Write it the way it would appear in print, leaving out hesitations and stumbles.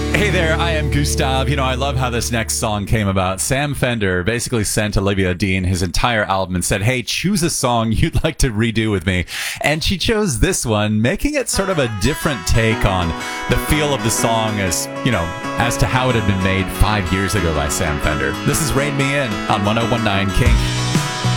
Hey there, I am Gustav. I love how this next song came about. Sam Fender basically sent Olivia Dean his entire album and said, hey, choose a song you'd like to redo with me. And she chose this one, making it sort of a different take on the feel of the song as to how it had been made 5 years ago by Sam Fender. This is Rain Me In on 1019 King.